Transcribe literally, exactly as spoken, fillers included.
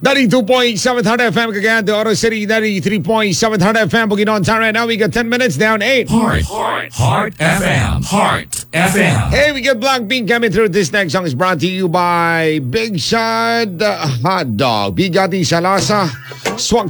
ninety-two point seven Heart F M, Cagayan de Oro City. ninety-three point seven Heart F M, Bukidnon time right now. We got ten minutes down eight. Heart, Heart, Heart F M, Heart F M. Hey, we got Blackpink coming through. This next song is brought to you by Big Shot uh, Hot Dog. Bigating sa lasa, swak